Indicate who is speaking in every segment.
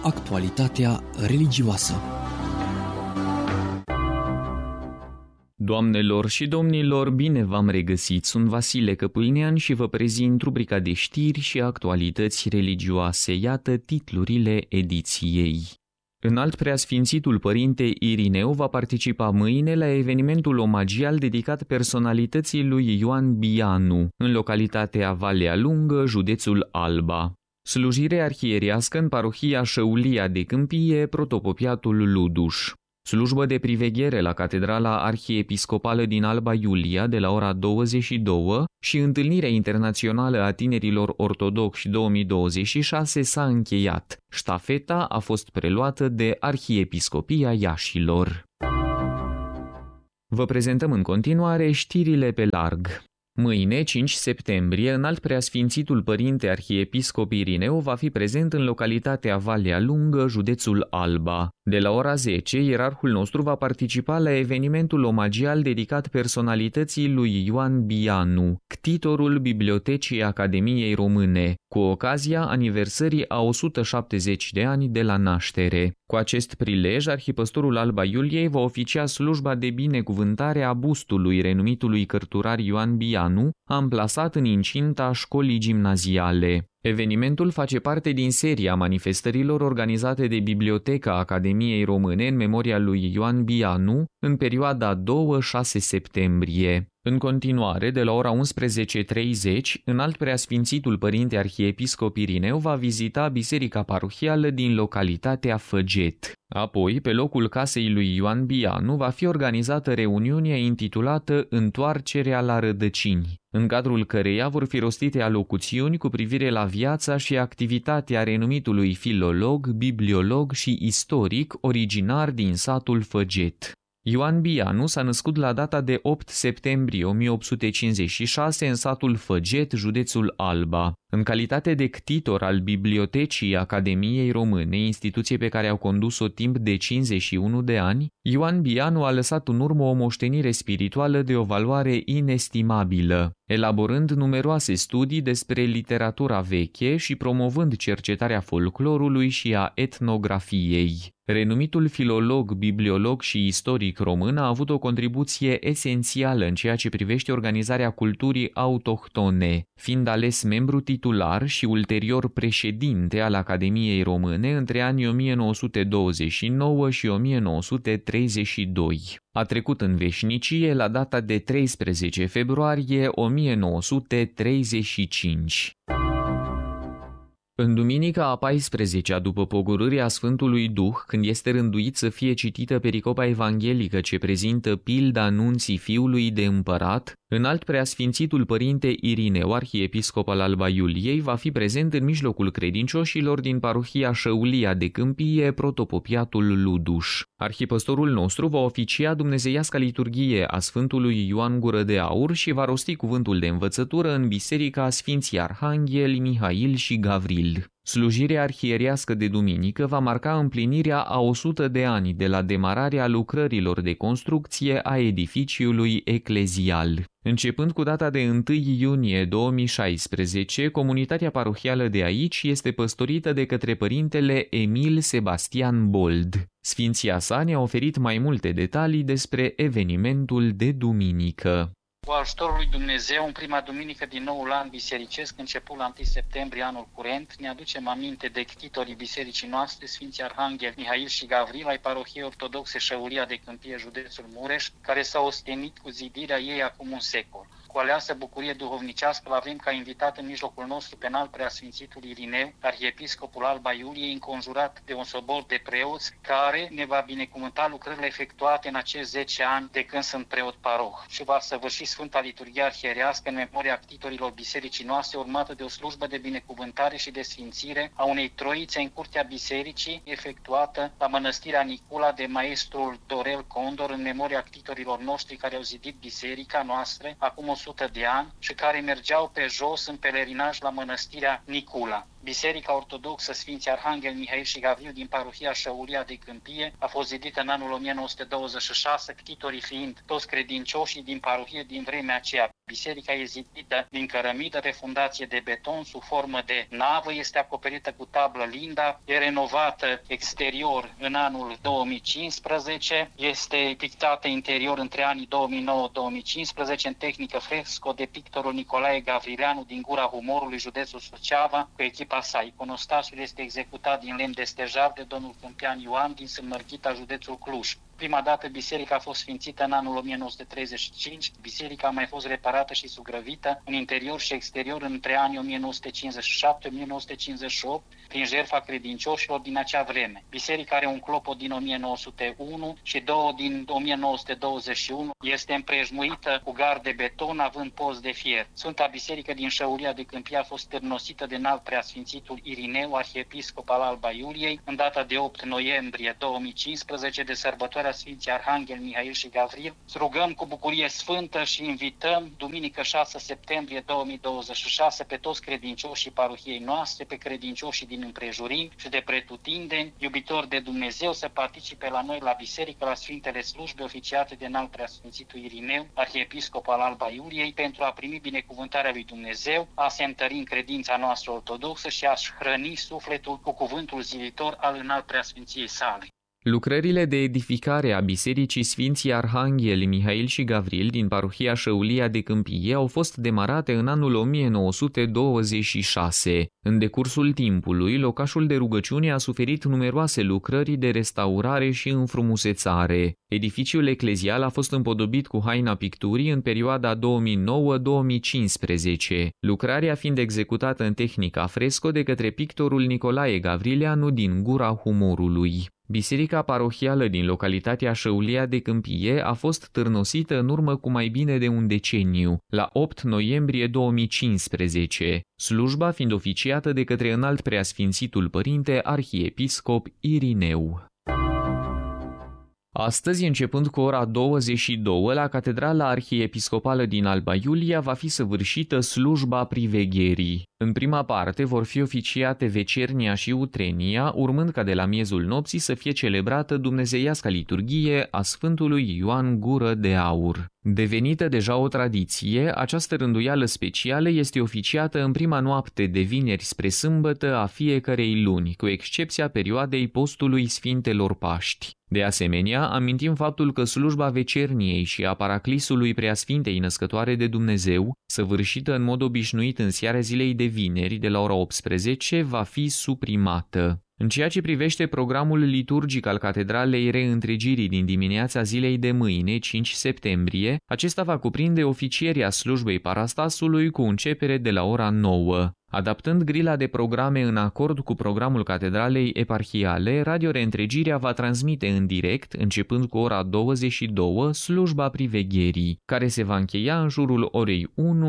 Speaker 1: actualitatea religioasă.
Speaker 2: Doamnelor și domnilor, bine v-am regăsit! Sunt Vasile Căpâlnean și vă prezint rubrica de știri și actualități religioase. Iată titlurile ediției. Înalt Preasfințitul Părinte Irineu va participa mâine la evenimentul omagial dedicat personalității lui Ioan Bianu, în localitatea Valea Lungă, județul Alba. Slujire arhierească în parohia Șăulia de Câmpie, protopopiatul Luduș. Slujbă de priveghere la Catedrala Arhiepiscopală din Alba Iulia de la ora 22 și întâlnirea internațională a tinerilor ortodoxi 2026 s-a încheiat. Ștafeta a fost preluată de Arhiepiscopia Iașilor. Vă prezentăm în continuare știrile pe larg. Mâine, 5 septembrie, Înalt Preasfințitul Părinte Arhiepiscop Irineu va fi prezent în localitatea Valea Lungă, județul Alba. De la ora 10, ierarhul nostru va participa la evenimentul omagial dedicat personalității lui Ioan Bianu, ctitorul Bibliotecii Academiei Române, cu ocazia aniversării a 170 de ani de la naștere. Cu acest prilej, arhipăstorul Alba Iuliei va oficia slujba de binecuvântare a bustului renumitului cărturar Ioan Bianu, amplasat în incinta școlii gimnaziale. Evenimentul face parte din seria manifestărilor organizate de Biblioteca Academiei Române în memoria lui Ioan Bianu în perioada 2-6 septembrie. În continuare, de la ora 11:30, Înalt Preasfințitul Părinte Arhiepiscop Irineu va vizita biserica parohială din localitatea Făget. Apoi, pe locul casei lui Ioan Bianu, va fi organizată reuniunea intitulată Întoarcerea la rădăcini, în cadrul căreia vor fi rostite alocuțiuni cu privire la viața și activitatea renumitului filolog, bibliolog și istoric originar din satul Făget. Ioan Bianu s-a născut la data de 8 septembrie 1856 în satul Făget, județul Alba. În calitate de ctitor al Bibliotecii Academiei Române, instituție pe care au condus-o timp de 51 de ani, Ioan Bianu a lăsat în urmă o moștenire spirituală de o valoare inestimabilă, elaborând numeroase studii despre literatura veche și promovând cercetarea folclorului și a etnografiei. Renumitul filolog, bibliolog și istoric român a avut o contribuție esențială în ceea ce privește organizarea culturii autohtone, fiind ales membru titular și ulterior președinte al Academiei Române între anii 1929 și 1932. A trecut în veșnicie la data de 13 februarie 1935. În duminica a 14-a după pogorârea Sfântului Duh, când este rânduit să fie citită pericopa evanghelică ce prezintă pilda anunții Fiului de Împărat, Înalt Preasfințitul Părinte Irineu, arhiepiscop al Alba Iuliei, va fi prezent în mijlocul credincioșilor din parohia Șăulia de Câmpie, protopopiatul Luduș. Arhipăstorul nostru va oficia dumnezeiasca liturghie a Sfântului Ioan Gură de Aur și va rosti cuvântul de învățătură în biserica Sfinții Arhanghel, Mihail și Gavril. Slujirea arhierească de duminică va marca împlinirea a 100 de ani de la demararea lucrărilor de construcție a edificiului eclezial. Începând cu data de 1 iunie 2016, comunitatea parohială de aici este păstorită de către părintele Emil Sebastian Bold. Sfinția sa ne-a oferit mai multe detalii despre evenimentul de duminică.
Speaker 3: Cu ajutorul lui Dumnezeu, în prima duminică din noul an bisericesc, început la 1 septembrie anul curent, ne aducem aminte de ctitorii bisericii noastre, Sfinții Arhanghel, Mihail și Gavril, ai parohiei ortodoxe Șăulia de Câmpie, județul Mureș, care s-au ostenit cu zidirea ei acum un secol. Cu aleasă bucurie duhovnicească, l-avem ca invitat în mijlocul nostru pe Înalt Preasfințitul Irineu, arhiepiscopul Alba Iuliei, înconjurat de un sobor de preoți, care ne va binecuvânta lucrările efectuate în acești 10 ani de când sunt preot paroh și va săvârși Sfânta Liturghie Arhierească în memoria ctitorilor bisericii noastre, urmată de o slujbă de binecuvântare și de sfințire a unei troițe în curtea bisericii, efectuată la Mănăstirea Nicula de maestrul Dorel Condor, în memoria ctitorilor noștri care au zidit biserica noastră acum 100 de ani și care mergeau pe jos în pelerinaj la Mănăstirea Nicula. Biserica Ortodoxă Sfinții Arhanghel, Mihail și Gavril din parohia Șăulia de Câmpie a fost zidită în anul 1926, ctitorii fiind toți credincioșii din parohie din vremea aceea. Biserica e zidită din cărămidă pe fundație de beton sub formă de navă, este acoperită cu tablă linda, e renovată exterior în anul 2015, este pictată interior între anii 2009-2015 în tehnică fresco de pictorul Nicolae Gavrileanu din Gura Humorului, județul Suceava, cu echipa sa. Iconostasul este executat din lemn de stejar de domnul Câmpian Ioan din Sâmărghita, județul Cluj. Prima dată biserica a fost sfințită în anul 1935. Biserica a mai fost reparată și sugrăvită în interior și exterior între anii 1957-1958 prin jertfa credincioșilor din acea vreme. Biserica are un clopot din 1901 și două din 1921. Este împrejmuită cu gard de beton, având post de fier. Sfânta Biserică din Șăulia de Câmpie a fost târnosită de înalt preasfințitul Irineu, arhiepiscop al Alba Iuliei, în data de 8 noiembrie 2015 de sărbătoarea Sfinții Arhanghel Mihail și Gavril. Rugăm cu bucurie sfântă și invităm duminică 6 septembrie 2026 pe toți credincioșii parohiei noastre, pe credincioșii din împrejurim și de pretutindeni, iubitori de Dumnezeu, să participe la noi la biserică la Sfintele Slujbe oficiate de înalt preasfințitul Irineu, arhiepiscop al Alba Iuliei, pentru a primi binecuvântarea lui Dumnezeu, a se întări în credința noastră ortodoxă și a-și hrăni sufletul cu cuvântul zilitor al înalt preasfinției sale.
Speaker 2: Lucrările de edificare a Bisericii Sfinții Arhangheli Mihail și Gavril din parohia Șăulia de Câmpie au fost demarate în anul 1926. În decursul timpului, locașul de rugăciune a suferit numeroase lucrări de restaurare și înfrumusețare. Edificiul eclezial a fost împodobit cu haina picturii în perioada 2009-2015, lucrarea fiind executată în tehnica fresco de către pictorul Nicolae Gavrileanu din Gura Humorului. Biserica parohială din localitatea Șăulia de Câmpie a fost târnosită în urmă cu mai bine de un deceniu, la 8 noiembrie 2015, slujba fiind oficiată de către înalt preasfințitul părinte arhiepiscop Irineu. Astăzi, începând cu ora 22, la Catedrala Arhiepiscopală din Alba Iulia va fi săvârșită slujba privegherii. În prima parte vor fi oficiate vecernia și utrenia, urmând ca de la miezul nopții să fie celebrată dumnezeiasca liturghie a Sfântului Ioan Gură de Aur. Devenită deja o tradiție, această rânduială specială este oficiată în prima noapte de vineri spre sâmbătă a fiecărei luni, cu excepția perioadei postului Sfintelor Paști. De asemenea, amintim faptul că slujba vecerniei și a paraclisului Preasfintei Născătoare de Dumnezeu, săvârșită în mod obișnuit în seara zilei de vineri de la ora 18, va fi suprimată. În ceea ce privește programul liturgic al Catedralei Reîntregirii din dimineața zilei de mâine, 5 septembrie, acesta va cuprinde oficierea slujbei parastasului cu începere de la ora 9. Adaptând grila de programe în acord cu programul Catedralei Eparhiale, Radio Reîntregirea va transmite în direct, începând cu ora 22, slujba privegherii, care se va încheia în jurul orei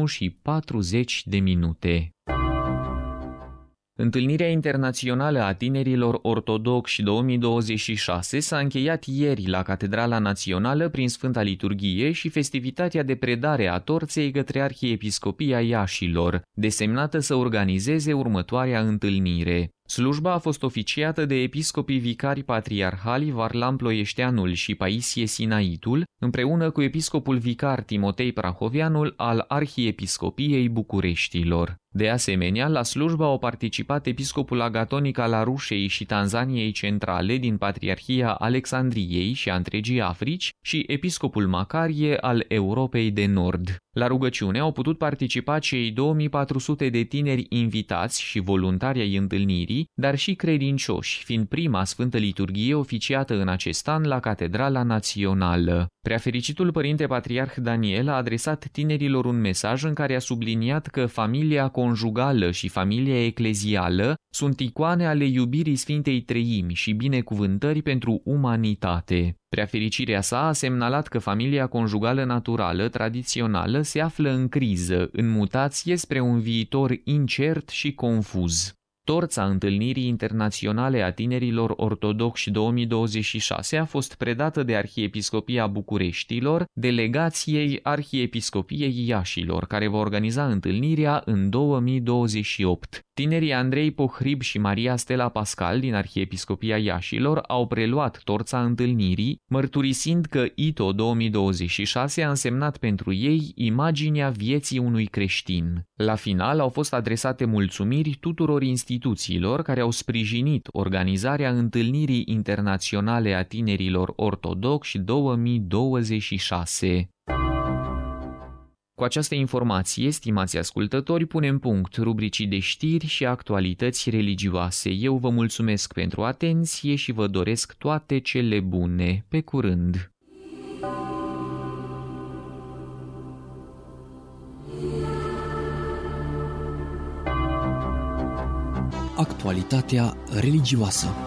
Speaker 2: 1:40. Întâlnirea internațională a tinerilor ortodoxi 2026 s-a încheiat ieri la Catedrala Națională prin Sfânta Liturghie și festivitatea de predare a torței către Arhiepiscopia Iașilor, desemnată să organizeze următoarea întâlnire. Slujba a fost oficiată de episcopii vicari patriarhali Varlam Ploieșteanul și Paisie Sinaitul, împreună cu episcopul vicar Timotei Prahoveanul al Arhiepiscopiei Bucureștilor. De asemenea, la slujbă au participat episcopul agatonic al Arușei și Tanzaniei Centrale din Patriarhia Alexandriei și a întregii Africi și episcopul Macarie al Europei de Nord. La rugăciune au putut participa cei 2400 de tineri invitați și voluntari ai întâlnirii, dar și credincioși, fiind prima Sfântă Liturghie oficiată în acest an la Catedrala Națională. Preafericitul Părinte Patriarh Daniel a adresat tinerilor un mesaj în care a subliniat că familia conjugală și familia eclezială sunt icoane ale iubirii Sfintei Treimi și binecuvântări pentru umanitate. Preafericirea sa a semnalat că familia conjugală naturală, tradițională, se află în criză, în mutație spre un viitor incert și confuz. Torța Întâlnirii Internaționale a Tinerilor Ortodoxi 2026 a fost predată de Arhiepiscopia Bucureștilor delegației Arhiepiscopiei Iașilor, care va organiza întâlnirea în 2028. Tinerii Andrei Pohrib și Maria Stella Pascal din Arhiepiscopia Iașilor au preluat torța întâlnirii, mărturisind că ITO 2026 a însemnat pentru ei imaginea vieții unui creștin. La final au fost adresate mulțumiri tuturor instituțiilor care au sprijinit organizarea Întâlnirii Internaționale a Tinerilor Ortodoxi 2026. Cu această informație, stimați ascultători, punem punct rubricii de știri și actualități religioase. Eu vă mulțumesc pentru atenție și vă doresc toate cele bune. Pe curând!
Speaker 1: Actualitatea religioasă.